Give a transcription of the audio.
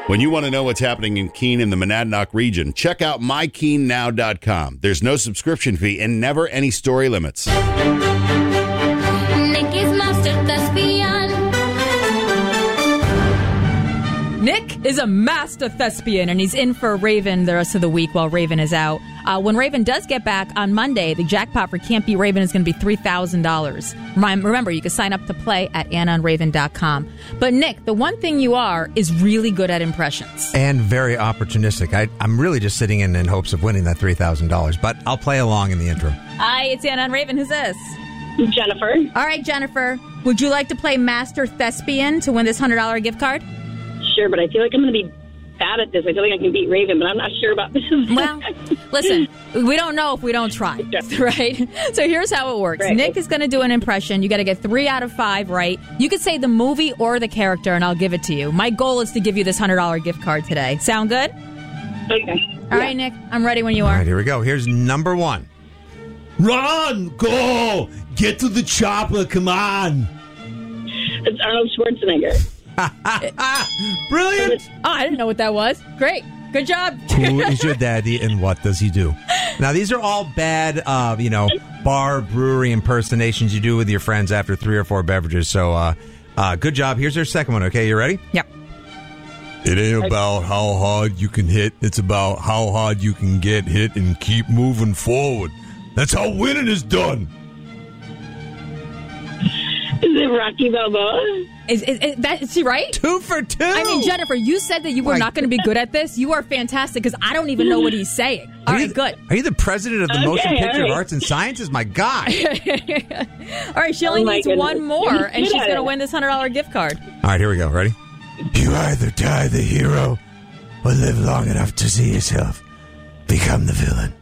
When you want to know what's happening in Keene and the Monadnock region, check out mykeenenow.com. There's no subscription fee and never any story limits. Nick is master thespian. Nick is a master thespian, and he's in for Raven the rest of the week while Raven is out. When Raven does get back on Monday, the jackpot for Can't Beat Raven is going to be $3,000. Remember, you can sign up to play at AnnaandRaven.com. But Nick, the one thing you are is really good at impressions. And very opportunistic. I'm really just sitting in hopes of winning that $3,000, but I'll play along in the interim. Hi, it's Anna and Raven. Who's this? Jennifer. All right, Jennifer. Would you like to play Master Thespian to win this $100 gift card? Sure, but I feel like I'm going to be bad at this. I feel like I can beat Raven, but I'm not sure about this. Well, listen, we don't know if we don't try, right? So here's how it works. Right. Nick is going to do an impression. You got to get 3 out of 5 right. You could say the movie or the character, and I'll give it to you. My goal is to give you this $100 gift card today. Sound good? Okay. All right, Nick. I'm ready when you are. All right, here we go. Here's number 1. Run! Go! Get to the chopper, come on! It's Arnold Schwarzenegger. Brilliant! Oh, I didn't know what that was. Great. Good job. Who is your daddy and what does he do? Now, these are all bad, bar, brewery impersonations you do with your friends after 3 or 4 beverages. So, good job. Here's our second one, okay? You ready? Yep. It ain't about how hard you can hit. It's about how hard you can get hit and keep moving forward. That's how winning is done. Is it Rocky Balboa? Is she right? 2 for 2. I mean, Jennifer, you said that you were not going to be good at this. You are fantastic because I don't even know what he's saying. All right, good. Are you the president of the Motion Picture all right. Arts and Sciences? My God. All right, she only my needs goodness. one more, You're and good she's at going to it. win this $100 gift card. All right, here we go. Ready? You either die the hero or live long enough to see yourself become the villain.